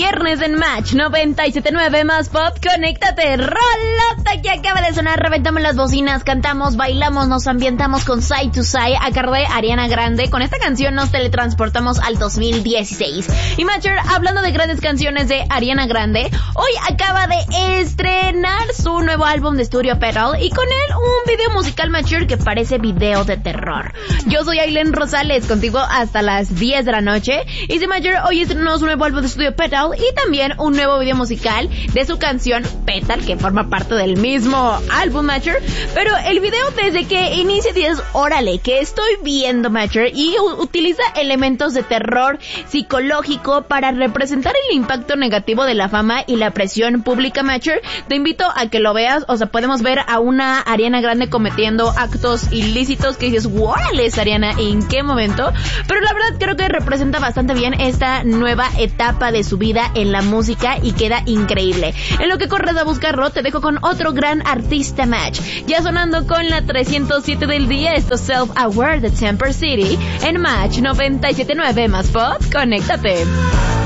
viernes en Match 97.9 más pop, conéctate, rolota que acaba de sonar, reventamos las bocinas, cantamos, bailamos, nos ambientamos con Side to Side a cargo de Ariana Grande. Con esta canción nos teletransportamos al 2016. Y Matcher, hablando de grandes canciones de Ariana Grande, hoy acaba de estrenar su nuevo álbum de estudio Petal y con él un video musical, Matcher, que parece video de terror. Yo soy Aileen Rosales, contigo hasta las 10 de la noche. Y si Matcher, hoy estrenó su nuevo álbum de estudio Petal y también un nuevo video musical de su canción Petal, que forma parte del mismo álbum, Matcher. Pero el video desde que inicia dices, órale, que estoy viendo, Matcher, y utiliza elementos de terror psicológico para representar el impacto negativo de la fama y la presión pública, Matcher. Te invito a que lo veas, o sea, podemos ver a una Ariana Grande cometiendo actos ilícitos que dices, órale, Ariana, ¿en qué momento? Pero la verdad creo que representa bastante bien esta nueva etapa de su vida en la música y queda increíble. En lo que corres a buscarlo, te dejo con otro gran artista, Match. Ya sonando con la 307 del día, esto es Self-Aware de Temper City en Match 97.9 más pop, conéctate.